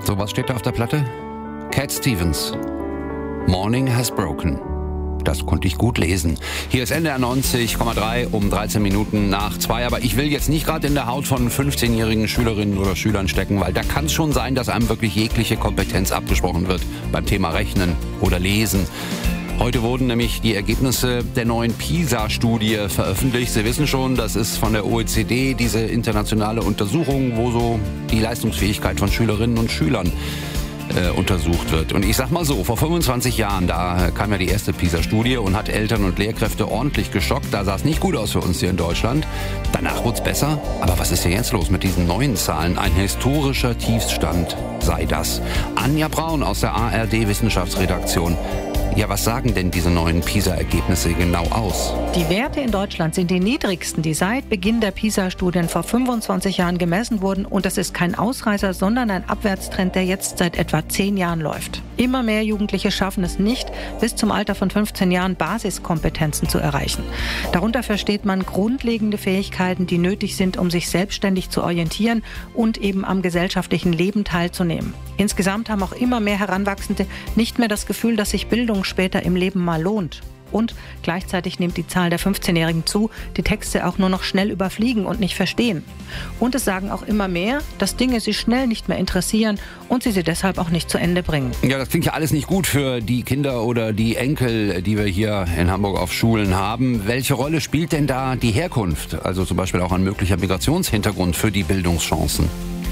So, was steht da auf der Platte? Cat Stevens. Morning has broken. Das konnte ich gut lesen. Hier ist NDR 90,3 um 13 Minuten nach 2. Aber ich will jetzt nicht gerade in der Haut von 15-jährigen Schülerinnen oder Schülern stecken, weil da kann es schon sein, dass einem wirklich jegliche Kompetenz abgesprochen wird beim Thema Rechnen oder Lesen. Heute wurden nämlich die Ergebnisse der neuen PISA-Studie veröffentlicht. Sie wissen schon, das ist von der OECD, diese internationale Untersuchung, wo so die Leistungsfähigkeit von Schülerinnen und Schülern untersucht wird. Und ich sag mal so, vor 25 Jahren, da kam ja die erste PISA-Studie und hat Eltern und Lehrkräfte ordentlich geschockt. Da sah es nicht gut aus für uns hier in Deutschland. Danach wurde es besser. Aber was ist denn jetzt los mit diesen neuen Zahlen? Ein historischer Tiefstand sei das. Anja Braun aus der ARD-Wissenschaftsredaktion. Ja, was sagen denn diese neuen PISA-Ergebnisse genau aus? Die Werte in Deutschland sind die niedrigsten, die seit Beginn der PISA-Studien vor 25 Jahren gemessen wurden. Und das ist kein Ausreißer, sondern ein Abwärtstrend, der jetzt seit etwa 10 Jahren läuft. Immer mehr Jugendliche schaffen es nicht, bis zum Alter von 15 Jahren Basiskompetenzen zu erreichen. Darunter versteht man grundlegende Fähigkeiten, die nötig sind, um sich selbstständig zu orientieren und eben am gesellschaftlichen Leben teilzunehmen. Insgesamt haben auch immer mehr Heranwachsende nicht mehr das Gefühl, dass sich Bildung später im Leben mal lohnt. Und gleichzeitig nimmt die Zahl der 15-Jährigen zu, die Texte auch nur noch schnell überfliegen und nicht verstehen. Und es sagen auch immer mehr, dass Dinge sie schnell nicht mehr interessieren und sie deshalb auch nicht zu Ende bringen. Ja, das klingt ja alles nicht gut für die Kinder oder die Enkel, die wir hier in Hamburg auf Schulen haben. Welche Rolle spielt denn da die Herkunft, also zum Beispiel auch ein möglicher Migrationshintergrund für die Bildungschancen?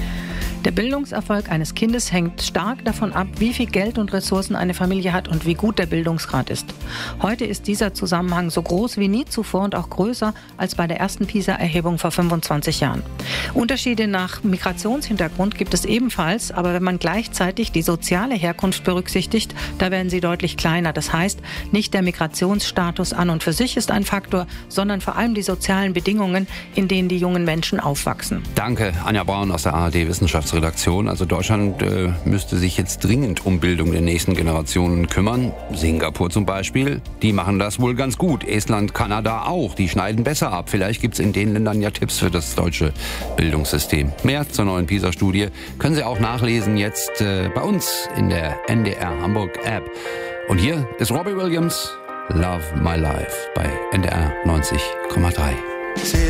Der Bildungserfolg eines Kindes hängt stark davon ab, wie viel Geld und Ressourcen eine Familie hat und wie gut der Bildungsgrad ist. Heute ist dieser Zusammenhang so groß wie nie zuvor und auch größer als bei der ersten PISA-Erhebung vor 25 Jahren. Unterschiede nach Migrationshintergrund gibt es ebenfalls, aber wenn man gleichzeitig die soziale Herkunft berücksichtigt, da werden sie deutlich kleiner. Das heißt, nicht der Migrationsstatus an und für sich ist ein Faktor, sondern vor allem die sozialen Bedingungen, in denen die jungen Menschen aufwachsen. Danke, Anja Braun aus der ARD-Wissenschaftsredaktion. Also Deutschland müsste sich jetzt dringend um Bildung der nächsten Generationen kümmern. Singapur zum Beispiel, die machen das wohl ganz gut. Estland, Kanada auch, die schneiden besser ab. Vielleicht gibt es in den Ländern ja Tipps für das deutsche Bildungssystem. Mehr zur neuen PISA-Studie können Sie auch nachlesen jetzt bei uns in der NDR Hamburg App. Und hier ist Robbie Williams, Love My Life bei NDR 90,3.